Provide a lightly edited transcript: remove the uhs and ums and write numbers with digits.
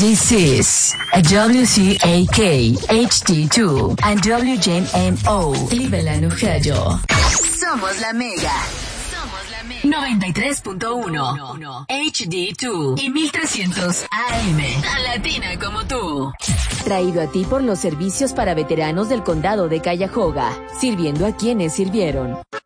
This is a WCAK HD2 and WJNO Cleveland, Ohio. Somos la Mega. 93.1 HD2 y 1300 AM. Tan latina como tú. Traído a ti por los servicios para veteranos del condado de Cuyahoga, sirviendo a quienes sirvieron.